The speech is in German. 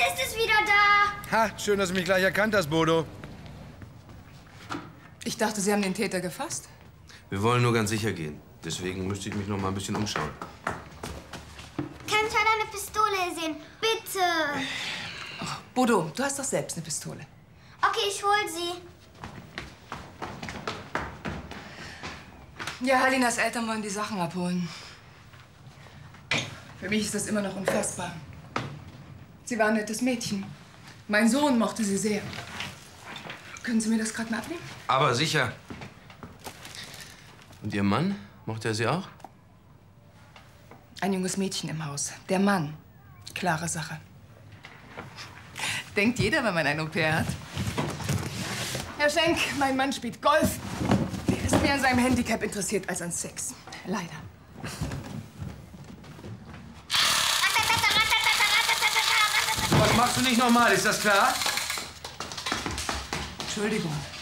ist es wieder da. Ha, schön, dass du mich gleich erkannt hast, Bodo. Ich dachte, Sie haben den Täter gefasst. Wir wollen nur ganz sicher gehen. Deswegen müsste ich mich noch mal ein bisschen umschauen. Kann ich halt eine Pistole sehen? Bitte. Oh, Bodo, du hast doch selbst eine Pistole. Okay, ich hol sie. Ja, Halinas Eltern wollen die Sachen abholen. Für mich ist das immer noch unfassbar. Sie war ein nettes Mädchen. Mein Sohn mochte sie sehr. Können Sie mir das gerade mal abnehmen? Aber sicher. Und Ihr Mann? Mochte er sie auch? Ein junges Mädchen im Haus. Der Mann. Klare Sache. Denkt jeder, wenn man ein Au-pair hat. Herr Schenk, mein Mann spielt Golf. Der ist mehr an seinem Handicap interessiert als an Sex. Leider. Was machst du nicht nochmal, ist das klar? Entschuldigung.